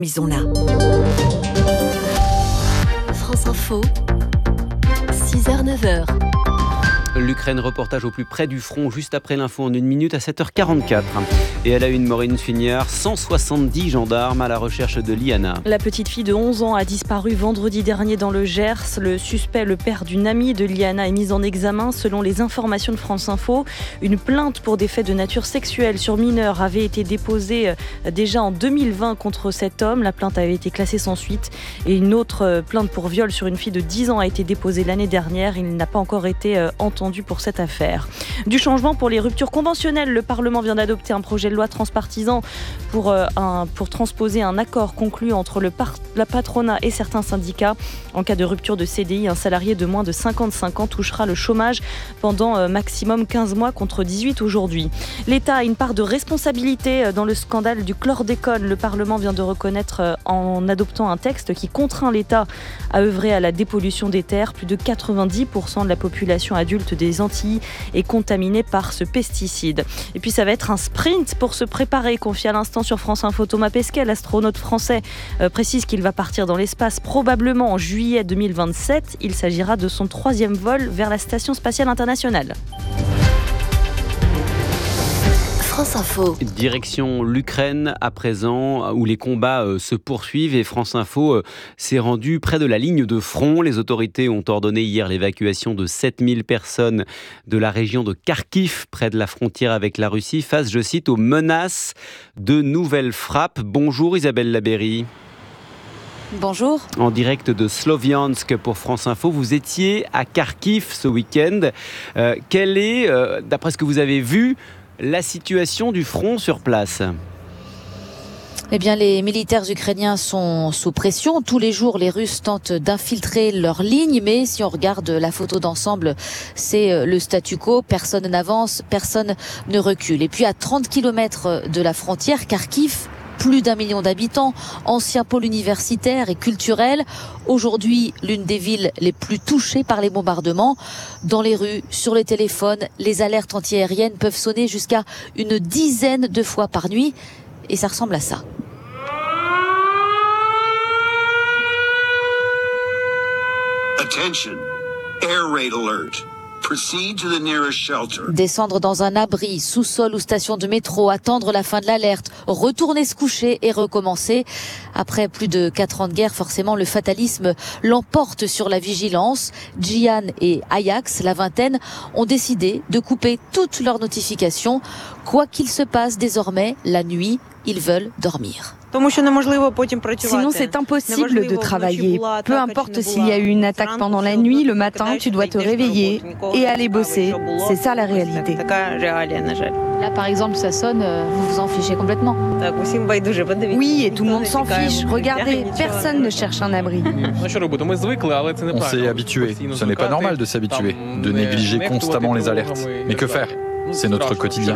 Misons-la. France Info, 6h-9h. L'Ukraine, reportage au plus près du front, juste après l'info en 1 minute à 7h44. Et elle a une Maureen Funiard, 170 gendarmes à la recherche de Liana. La petite fille de 11 ans a disparu vendredi dernier dans le Gers. Le suspect, le père d'une amie de Liana, est mis en examen selon les informations de France Info. Une plainte pour des faits de nature sexuelle sur mineurs avait été déposée déjà en 2020 contre cet homme. La plainte avait été classée sans suite. Et une autre plainte pour viol sur une fille de 10 ans a été déposée l'année dernière. Il n'a pas encore été entendu pour cette affaire. Du changement pour les ruptures conventionnelles. Le Parlement vient d'adopter un projet de loi transpartisan pour transposer un accord conclu entre la patronat et certains syndicats. En cas de rupture de CDI, un salarié de moins de 55 ans touchera le chômage pendant maximum 15 mois contre 18 aujourd'hui. L'État a une part de responsabilité dans le scandale du chlordécone. Le Parlement vient de reconnaître en adoptant un texte qui contraint l'État à œuvrer à la dépollution des terres. Plus de 90% de la population adulte des Antilles est contaminée par ce pesticide. Et puis ça va être un sprint pour se préparer, confié à l'instant sur France Info. Thomas Pesquet, l'astronaute français, précise qu'il va partir dans l'espace probablement en juillet 2027. Il s'agira de son 3e vol vers la Station spatiale internationale. France Info. Direction l'Ukraine à présent, où les combats se poursuivent et France Info s'est rendu près de la ligne de front. Les autorités ont ordonné hier l'évacuation de 7000 personnes de la région de Kharkiv, près de la frontière avec la Russie, face, je cite, aux menaces de nouvelles frappes. Bonjour Isabelle Labéry. Bonjour. En direct de Sloviansk pour France Info, vous étiez à Kharkiv ce week-end. Quelle est, d'après ce que vous avez vu, la situation du front sur place? Eh bien, les militaires ukrainiens sont sous pression. Tous les jours, les Russes tentent d'infiltrer leur ligne. Mais si on regarde la photo d'ensemble, c'est le statu quo. Personne n'avance, personne ne recule. Et puis, à 30 km de la frontière, Kharkiv, plus d'1 million d'habitants, ancien pôle universitaire et culturel. Aujourd'hui, l'une des villes les plus touchées par les bombardements. Dans les rues, sur les téléphones, les alertes antiaériennes peuvent sonner jusqu'à une dizaine de fois par nuit. Et ça ressemble à ça. Attention, air raid alert. Proceed to the nearest shelter. Descendre dans un abri, sous-sol ou station de métro, attendre la fin de l'alerte, retourner se coucher et recommencer. Après plus de 4 ans de guerre, forcément, le fatalisme l'emporte sur la vigilance. Gian et Ajax, la vingtaine, ont décidé de couper toutes leurs notifications. Quoi qu'il se passe désormais, la nuit, ils veulent dormir. Sinon, c'est impossible de travailler. Peu importe s'il y a eu une attaque pendant la nuit, le matin, tu dois te réveiller et aller bosser. C'est ça la réalité. Là, par exemple, ça sonne, vous vous en fichez complètement. Oui, et tout le monde s'en fiche. Regardez, personne ne cherche un abri. On s'est habitué. Ce n'est pas normal de s'habituer, de négliger constamment les alertes. Mais que faire ? C'est notre quotidien.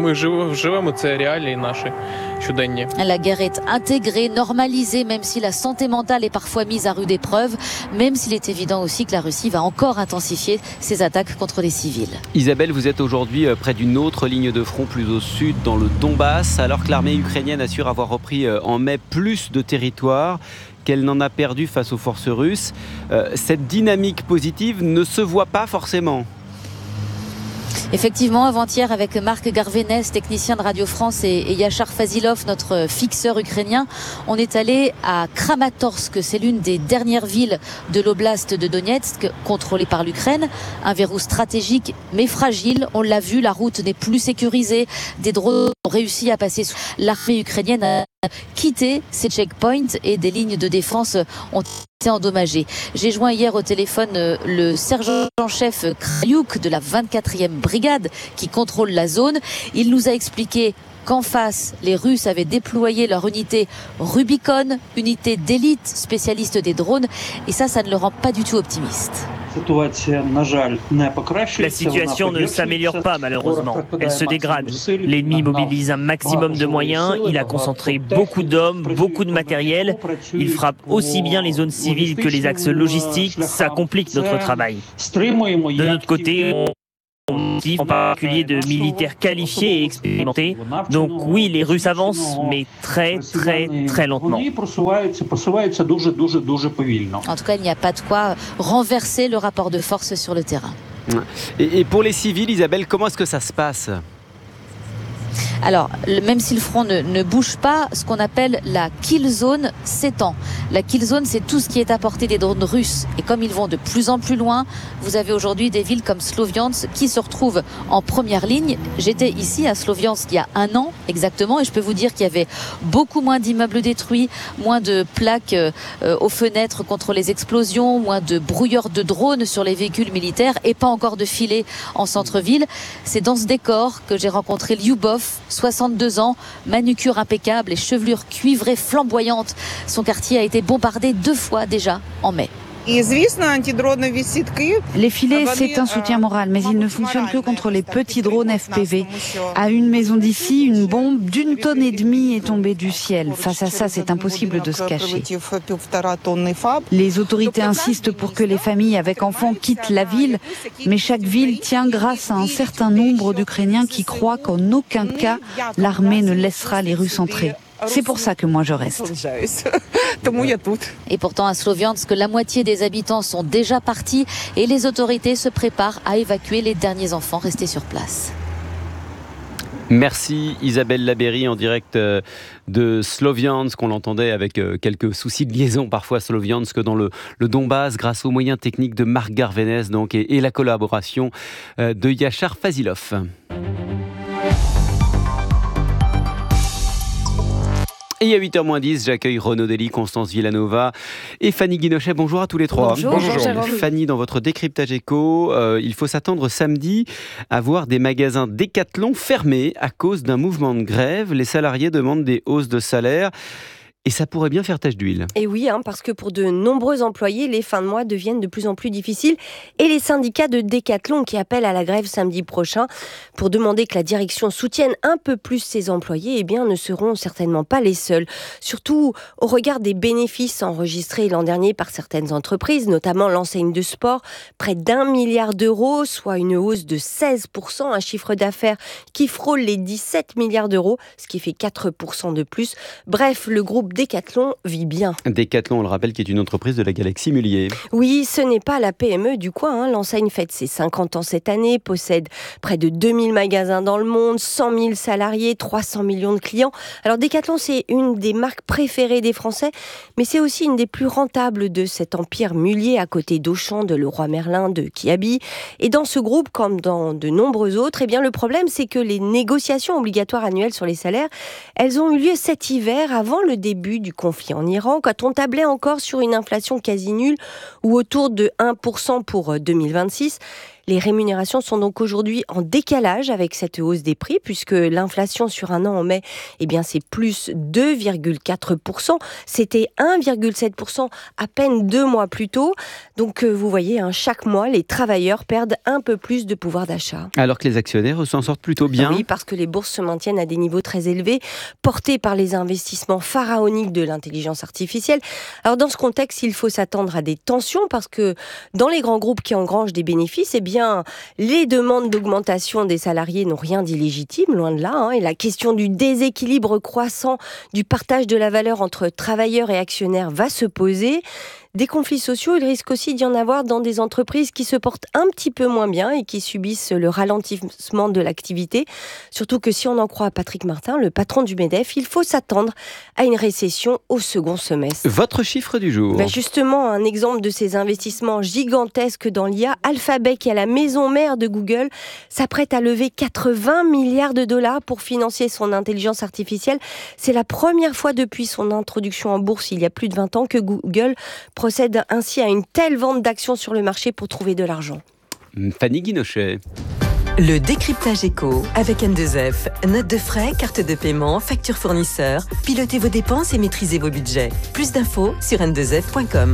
La guerre est intégrée, normalisée, même si la santé mentale est parfois mise à rude épreuve, même s'il est évident aussi que la Russie va encore intensifier ses attaques contre les civils. Isabelle, vous êtes aujourd'hui près d'une autre ligne de front plus au sud, dans le Donbass, alors que l'armée ukrainienne assure avoir repris en mai plus de territoire qu'elle n'en a perdu face aux forces russes. Cette dynamique positive ne se voit pas forcément. Effectivement, avant-hier, avec Marc Garvenès, technicien de Radio France, et Yachar Fazilov, notre fixeur ukrainien, on est allé à Kramatorsk. C'est l'une des dernières villes de l'oblast de Donetsk, contrôlée par l'Ukraine. Un verrou stratégique, mais fragile. On l'a vu, la route n'est plus sécurisée. Des drones ont réussi à passer sous. L'armée ukrainienne a quitté ces checkpoints et des lignes de défense ont été endommagées. J'ai joint hier au téléphone le sergent-chef Krayuk de la 24e brigade qui contrôle la zone. Il nous a expliqué qu'en face, les Russes avaient déployé leur unité Rubicon, unité d'élite spécialiste des drones, et ça ne le rend pas du tout optimiste. La situation ne s'améliore pas malheureusement, elle se dégrade. L'ennemi mobilise un maximum de moyens, il a concentré beaucoup d'hommes, beaucoup de matériel, il frappe aussi bien les zones civiles que les axes logistiques, ça complique notre travail. De notre côté, en particulier de militaires qualifiés et expérimentés. Donc oui, les Russes avancent, mais très très très lentement. En tout cas, il n'y a pas de quoi renverser le rapport de force sur le terrain. Et pour les civils, Isabelle, comment est-ce que ça se passe ? Alors, même si le front ne bouge pas, ce qu'on appelle la kill zone s'étend. La kill zone, c'est tout ce qui est à portée des drones russes. Et comme ils vont de plus en plus loin, vous avez aujourd'hui des villes comme Sloviansk qui se retrouvent en première ligne. J'étais ici à Sloviansk il y a 1 an exactement, et je peux vous dire qu'il y avait beaucoup moins d'immeubles détruits, moins de plaques aux fenêtres contre les explosions, moins de brouilleurs de drones sur les véhicules militaires et pas encore de filets en centre-ville. C'est dans ce décor que j'ai rencontré Lyubov, 62 ans, manucure impeccable et chevelure cuivrée flamboyante. Son quartier a été bombardé 2 fois déjà en mai. Les filets, c'est un soutien moral, mais ils ne fonctionnent que contre les petits drones FPV. À une maison d'ici, une bombe d'1,5 tonne est tombée du ciel. Face à ça, c'est impossible de se cacher. Les autorités insistent pour que les familles avec enfants quittent la ville, mais chaque ville tient grâce à un certain nombre d'Ukrainiens qui croient qu'en aucun cas, l'armée ne laissera les Russes entrer. C'est pour ça que moi je reste. Et pourtant à Sloviansk, la moitié des habitants sont déjà partis et les autorités se préparent à évacuer les derniers enfants restés sur place. Merci Isabelle Labeyrie en direct de Sloviansk. On l'entendait avec quelques soucis de liaison parfois Sloviansk dans le Donbass grâce aux moyens techniques de Marc Garvenès donc, et la collaboration de Yachar Fazilov. Et à 8h10, j'accueille Renaud Dely, Constance Villanova et Fanny Guinochet. Bonjour à tous les trois. Bonjour. Fanny, dans votre décryptage éco, il faut s'attendre samedi à voir des magasins Decathlon fermés à cause d'un mouvement de grève. Les salariés demandent des hausses de salaire. Et ça pourrait bien faire tache d'huile. Et oui, parce que pour de nombreux employés, les fins de mois deviennent de plus en plus difficiles. Et les syndicats de Decathlon qui appellent à la grève samedi prochain pour demander que la direction soutienne un peu plus ses employés, ne seront certainement pas les seuls. Surtout au regard des bénéfices enregistrés l'an dernier par certaines entreprises, notamment l'enseigne de sport, près d'1 milliard d'euros, soit une hausse de 16%, un chiffre d'affaires qui frôle les 17 milliards d'euros, ce qui fait 4% de plus. Bref, le groupe Decathlon vit bien. Decathlon, on le rappelle, qui est une entreprise de la galaxie Mullier. Oui, ce n'est pas la PME du coin. L'enseigne fête ses 50 ans cette année, possède près de 2000 magasins dans le monde, 100 000 salariés, 300 millions de clients. Alors Decathlon, c'est une des marques préférées des Français, mais c'est aussi une des plus rentables de cet empire Mullier, à côté d'Auchan, de Leroy Merlin, de Kiabi. Et dans ce groupe, comme dans de nombreux autres, le problème, c'est que les négociations obligatoires annuelles sur les salaires, elles ont eu lieu cet hiver, avant le début du conflit en Iran, quand on tablait encore sur une inflation quasi nulle ou autour de 1% pour 2026. Les rémunérations sont donc aujourd'hui en décalage avec cette hausse des prix, puisque l'inflation sur 1 an en mai, c'est plus 2,4%. C'était 1,7% à peine 2 mois plus tôt. Donc vous voyez, chaque mois, les travailleurs perdent un peu plus de pouvoir d'achat. Alors que les actionnaires s'en sortent plutôt bien. Oui, parce que les bourses se maintiennent à des niveaux très élevés, portés par les investissements pharaoniques de l'intelligence artificielle. Alors dans ce contexte, il faut s'attendre à des tensions, parce que dans les grands groupes qui engrangent des bénéfices, les demandes d'augmentation des salariés n'ont rien d'illégitime, loin de là. Et la question du déséquilibre croissant du partage de la valeur entre travailleurs et actionnaires va se poser. Des conflits sociaux, il risque aussi d'y en avoir dans des entreprises qui se portent un petit peu moins bien et qui subissent le ralentissement de l'activité. Surtout que si on en croit à Patrick Martin, le patron du MEDEF, il faut s'attendre à une récession au second semestre. Votre chiffre du jour. Justement, un exemple de ces investissements gigantesques dans l'IA, Alphabet, qui est la maison mère de Google, s'apprête à lever 80 milliards de dollars pour financer son intelligence artificielle. C'est la première fois depuis son introduction en bourse il y a plus de 20 ans que Google procède ainsi à une telle vente d'actions sur le marché pour trouver de l'argent. Fanny Guinochet. Le décryptage éco avec N2F. Notes de frais, carte de paiement, facture fournisseur. Pilotez vos dépenses et maîtrisez vos budgets. Plus d'infos sur n2f.com.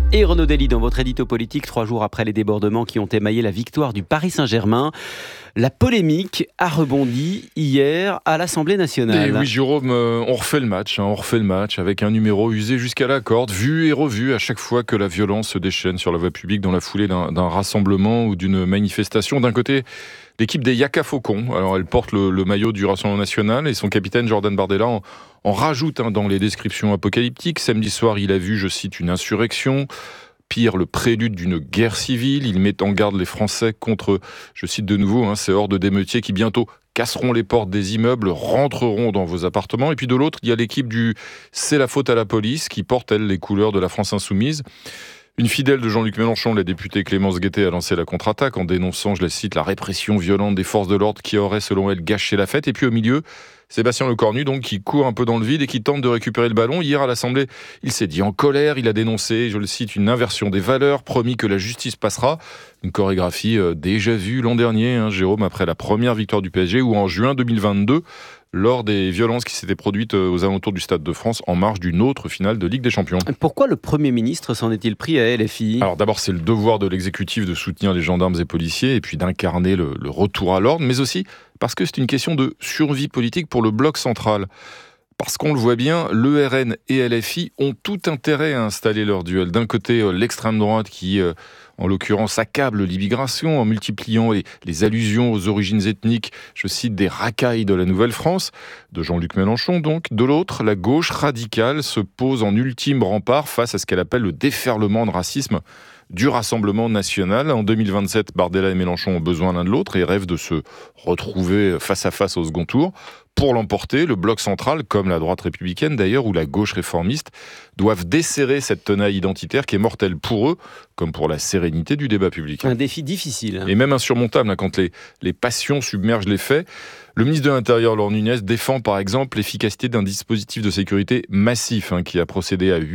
Et Renaud Dely dans votre édito politique, 3 jours après les débordements qui ont émaillé la victoire du Paris Saint-Germain. La polémique a rebondi hier à l'Assemblée nationale. Et oui, Jérôme, on refait le match avec un numéro usé jusqu'à la corde, vu et revu à chaque fois que la violence se déchaîne sur la voie publique dans la foulée d'un rassemblement ou d'une manifestation. D'un côté, l'équipe des Yaka Faucons. Alors, elle porte le maillot du Rassemblement national et son capitaine Jordan Bardella en rajoute dans les descriptions apocalyptiques. Samedi soir, il a vu, je cite, une insurrection. Pire, le prélude d'une guerre civile. Il met en garde les Français contre, je cite de nouveau, ces hordes d'émeutiers qui bientôt casseront les portes des immeubles, rentreront dans vos appartements. Et puis de l'autre, il y a l'équipe du « C'est la faute à la police » qui porte, elle, les couleurs de la France insoumise. Une fidèle de Jean-Luc Mélenchon, la députée Clémence Guettet, a lancé la contre-attaque en dénonçant, je la cite, la répression violente des forces de l'ordre qui aurait, selon elle, gâché la fête. Et puis au milieu, Sébastien Lecornu, donc, qui court un peu dans le vide et qui tente de récupérer le ballon. Hier à l'Assemblée, il s'est dit en colère, il a dénoncé, je le cite, une inversion des valeurs, promis que la justice passera. Une chorégraphie déjà vue l'an dernier, Jérôme, après la première victoire du PSG, ou en juin 2022, lors des violences qui s'étaient produites aux alentours du Stade de France en marge d'une autre finale de Ligue des Champions. Pourquoi le Premier ministre s'en est-il pris à LFI ? Alors d'abord, c'est le devoir de l'exécutif de soutenir les gendarmes et policiers et puis d'incarner le retour à l'ordre, mais aussi parce que c'est une question de survie politique pour le bloc central. Parce qu'on le voit bien, le RN et LFI ont tout intérêt à installer leur duel. D'un côté, l'extrême droite qui, en l'occurrence, accable l'immigration en multipliant les allusions aux origines ethniques, je cite, des racailles de la Nouvelle-France, de Jean-Luc Mélenchon donc. De l'autre, la gauche radicale se pose en ultime rempart face à ce qu'elle appelle le déferlement de racisme du Rassemblement national. En 2027, Bardella et Mélenchon ont besoin l'un de l'autre et rêvent de se retrouver face à face au second tour. Pour l'emporter, le bloc central, comme la droite républicaine d'ailleurs, ou la gauche réformiste, doivent desserrer cette tenaille identitaire qui est mortelle pour eux, comme pour la sérénité du débat public. Un défi difficile. Et même insurmontable quand les passions submergent les faits. Le ministre de l'Intérieur, Laure Nunez, défend par exemple l'efficacité d'un dispositif de sécurité massif qui a procédé à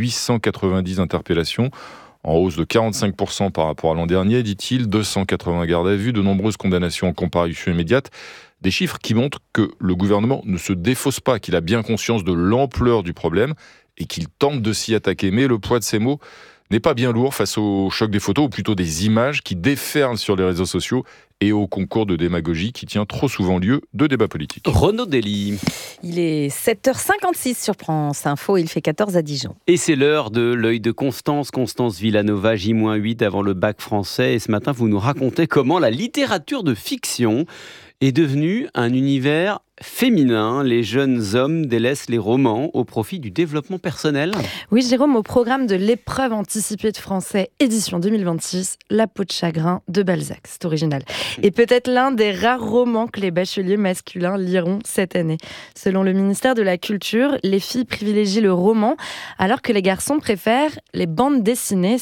890 interpellations, en hausse de 45% par rapport à l'an dernier, dit-il, 280 gardes à vue, de nombreuses condamnations en comparution immédiate. Des chiffres qui montrent que le gouvernement ne se défausse pas, qu'il a bien conscience de l'ampleur du problème et qu'il tente de s'y attaquer. Mais le poids de ces mots n'est pas bien lourd face au choc des photos, ou plutôt des images qui déferlent sur les réseaux sociaux et au concours de démagogie qui tient trop souvent lieu de débats politiques. Renaud Dely. Il est 7h56 sur France Info, il fait 14 à Dijon. Et c'est l'heure de l'œil de Constance Villanova, J-8 avant le bac français. Et ce matin, vous nous racontez comment la littérature de fiction est devenue un univers féminin. Les jeunes hommes délaissent les romans au profit du développement personnel. Oui, Jérôme, au programme de l'épreuve anticipée de français édition 2026, La peau de chagrin de Balzac. C'est original. Et peut-être l'un des rares romans que les bacheliers masculins liront cette année. Selon le ministère de la Culture, les filles privilégient le roman alors que les garçons préfèrent les bandes dessinées.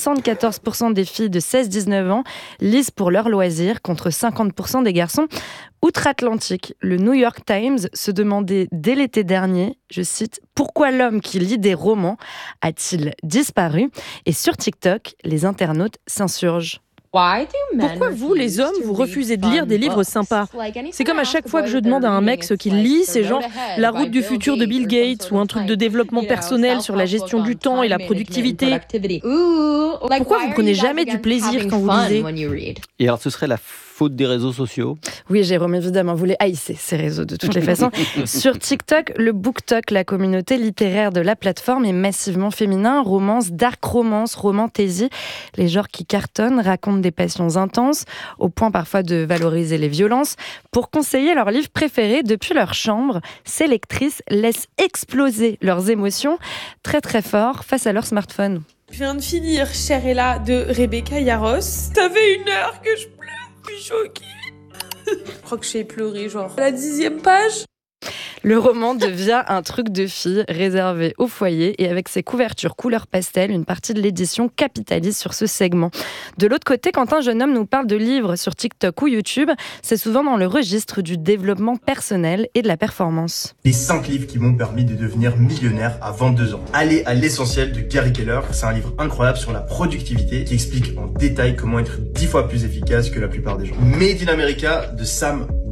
74% des filles de 16-19 ans lisent pour leur loisir contre 50% des garçons. Outre-Atlantique, le New York Times se demandait dès l'été dernier, je cite, « Pourquoi l'homme qui lit des romans a-t-il disparu ?» Et sur TikTok, les internautes s'insurgent. Pourquoi vous, les hommes, vous refusez de lire des livres sympas ? C'est comme à chaque fois que je demande à un mec ce qu'il lit, c'est genre La route du futur de Bill Gates ou un truc de développement personnel sur la gestion du temps et la productivité. Pourquoi vous prenez jamais du plaisir quand vous lisez ? Et alors ce serait la faute des réseaux sociaux ? Oui, Jérôme, évidemment, vous les haïssez, ces réseaux, de toutes les façons. Sur TikTok, le BookTok, la communauté littéraire de la plateforme, est massivement féminin. Romance, dark romance, romantasy, les genres qui cartonnent, racontent des passions intenses, au point parfois de valoriser les violences. Pour conseiller leur livre préféré depuis leur chambre, ces lectrices laissent exploser leurs émotions très très fort face à leur smartphone. Je viens de finir Cherella de Rebecca Yarros. Ça fait 1 heure que je pleure. Je suis choquée. Je crois que j'ai pleuré, genre, à la 10e page. Le roman devient un truc de fille réservé au foyer et avec ses couvertures couleur pastel, une partie de l'édition capitalise sur ce segment. De l'autre côté, quand un jeune homme nous parle de livres sur TikTok ou YouTube, c'est souvent dans le registre du développement personnel et de la performance. Les 5 livres qui m'ont permis de devenir millionnaire à 22 ans. Allez à l'essentiel de Gary Keller. C'est un livre incroyable sur la productivité qui explique en détail comment être 10 fois plus efficace que la plupart des gens. Made in America de Sam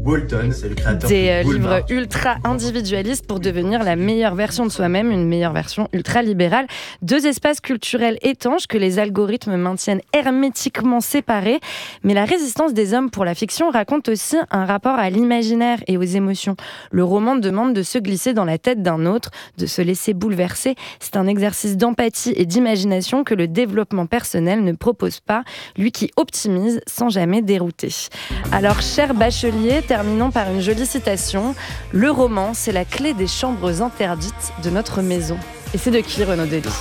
Walton, c'est le créateur des de Walmart. livres ultra individualistes pour devenir la meilleure version de soi-même, une meilleure version ultra libérale. 2 espaces culturels étanches que les algorithmes maintiennent hermétiquement séparés. Mais la résistance des hommes pour la fiction raconte aussi un rapport à l'imaginaire et aux émotions. Le roman demande de se glisser dans la tête d'un autre, de se laisser bouleverser. C'est un exercice d'empathie et d'imagination que le développement personnel ne propose pas, lui qui optimise sans jamais dérouter. Alors, cher bachelier, terminons par une jolie citation. Le roman, c'est la clé des chambres interdites de notre maison. Et c'est de qui, Renaud Delis ?